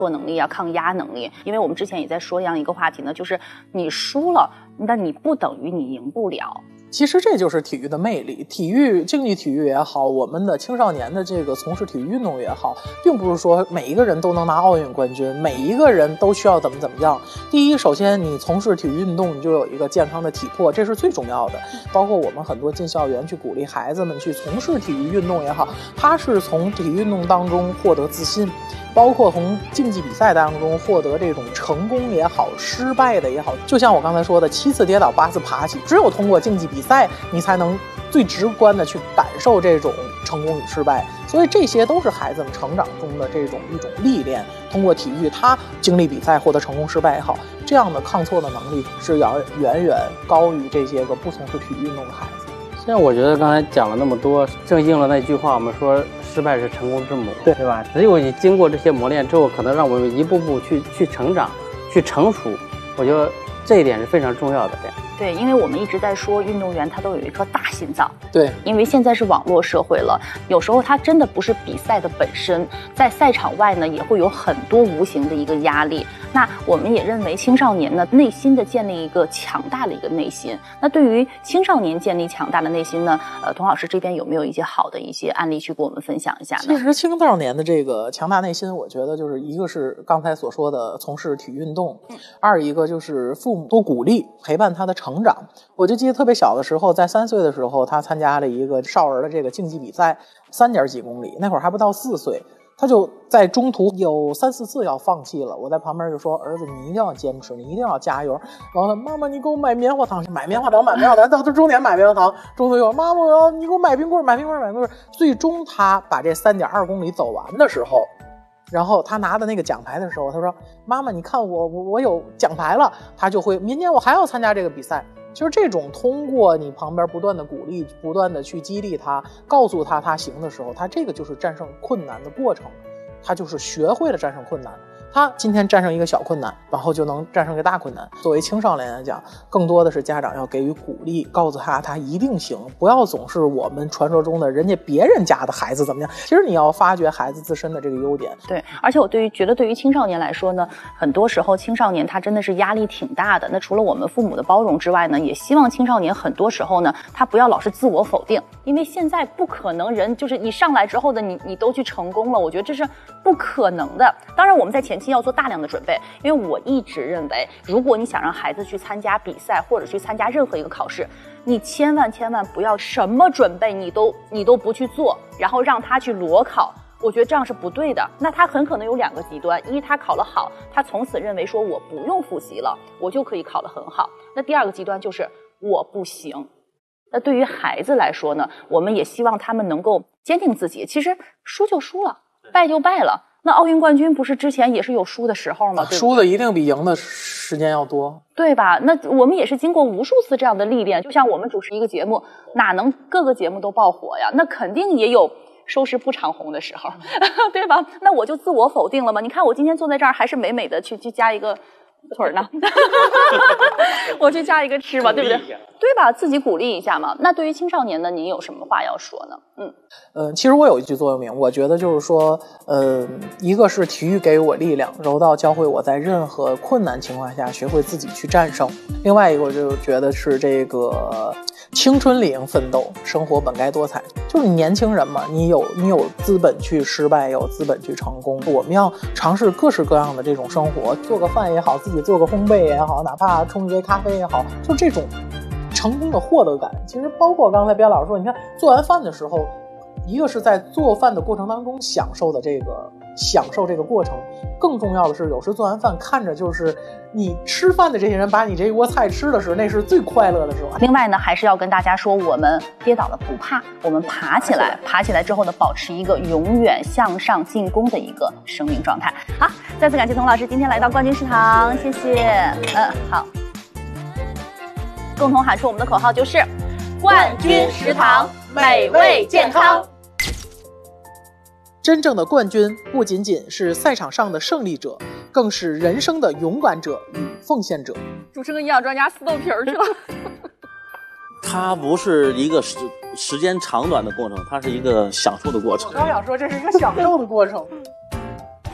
挫能力啊、抗压能力。因为我们之前也在说这样一个话题呢，就是你输了，那你不等于你赢不了。 其实这就是体育的魅力，竞技体育也好，我们的青少年的这个从事体育运动也好，并不是说每一个人都能拿奥运冠军，每一个人都需要怎么样。第一，首先你从事体育运动，你就有一个健康的体魄，这是最重要的。包括我们很多进校园去鼓励孩子们去从事体育运动也好，他是从体育运动当中获得自信，包括从竞技比赛当中获得这种成功也好，失败的也好。就像我刚才说的，7次跌倒8次爬起，只有通过竞技比赛你才能最直观的去感受这种成功与失败。所以这些都是孩子们成长中的一种历练。通过体育，他经历比赛获得成功失败也好，这样的抗挫的能力是要远远高于这些个不从事体育运动的孩子。 现在我觉得刚才讲了那么多，正应了那句话，我们说失败是成功之母，对吧？只有你经过这些磨练之后，可能让我们一步步去成长，去成熟。我觉得这一点是非常重要的。 对，因为我们一直在说运动员他都有一颗大心脏。 对， 因为现在是网络社会了，有时候他真的不是比赛的本身，在赛场外呢也会有很多无形的一个压力。那我们也认为青少年呢内心的建立一个强大的一个内心。那对于青少年建立强大的内心呢，童老师这边有没有一些好的一些案例去跟我们分享一下呢？ 其实青少年的这个强大内心，我觉得就是一个是刚才所说的从事体育运动，二一个就是父母多鼓励陪伴他的成长。我就记得特别小的时候，在3岁的时候，他参加了一个少儿的这个竞技比赛，3点几公里，那会儿还不到4岁，他就在中途有3、4次要放弃了。我在旁边就说：“儿子，你一定要坚持，你一定要加油。”然后妈妈，你给我买棉花糖，买棉花糖，到终点买棉花糖，中途又妈妈，你给我买冰棍，买冰棍。最终他把这3.2公里走完的时候，然后他拿的那个奖牌的时候，他说：“妈妈，你看我有奖牌了。”他就会明年我还要参加这个比赛。就是这种通过你旁边不断的鼓励，不断的去激励他，告诉他他行的时候，他这个就是战胜困难的过程，他就是学会了战胜困难。他今天战胜一个小困难，然后就能战胜一个大困难。作为青少年来讲，更多的是家长要给予鼓励，告诉他一定行，不要总是我们传说中的别人家的孩子怎么样。其实你要发掘孩子自身的这个优点。 对，而且我觉得对于青少年来说呢，很多时候青少年他真的是压力挺大的。那除了我们父母的包容之外呢，也希望青少年很多时候呢，他不要老是自我否定，因为现在不可能人就是你上来之后的你都去成功了，我觉得这是不可能的。当然我们在前期要做大量的准备，因为我一直认为，如果你想让孩子去参加比赛或者去参加任何一个考试，你千万不要什么准备你都不去做，然后让他去裸考。我觉得这样是不对的。那他很可能有2个极端，一，他考得好，他从此认为说我不用复习了，我就可以考得很好。那第2个极端就是我不行。那对于孩子来说呢，我们也希望他们能够坚定自己，其实输就输了，败就败了。那奥运冠军不是之前也是有输的时候吗？对， 输的一定比赢的时间要多， 对吧？那我们也是经过无数次这样的历练，就像我们主持一个节目，哪能各个节目都爆火呀？那肯定也有收视不长红的时候，对吧？那我就自我否定了吗？你看我今天坐在这儿还是美美的去加一个腿呢，我去加一个吃嘛，对不对？对吧？自己鼓励一下嘛。那对于青少年呢，您有什么话要说呢？ 其实我有一句座右铭，我觉得就是说，一个是体育给予我力量，柔道教会我在任何困难情况下学会自己去战胜。另外一个我就觉得是这个青春理应奋斗，生活本该多彩。就是你年轻人嘛，你有资本去失败，有资本去成功。我们要尝试各式各样的这种生活，做个饭也好，自己做个烘焙也好，哪怕冲一杯咖啡也好，就这种成功的获得感。其实包括刚才边老师说，你看做完饭的时候，一个是在做饭的过程当中享受这个过程，更重要的是有时做完饭看着就是你吃饭的这些人把你这一锅菜吃的时候，那是最快乐的时候。 另外呢，还是要跟大家说，我们跌倒了不怕，我们爬起来之后呢，保持一个永远向上进攻的一个生命状态。好，再次感谢童老师今天来到冠军食堂，谢谢。好，共同喊出我们的口号就是冠军食堂，美味健康。 真正的冠军不仅仅是赛场上的胜利者，更是人生的勇敢者与奉献者。 主持人营养专家撕豆皮儿去了。 它不是一个时间长短的过程，它是一个享受的过程。 我刚想说这是一个享受的过程。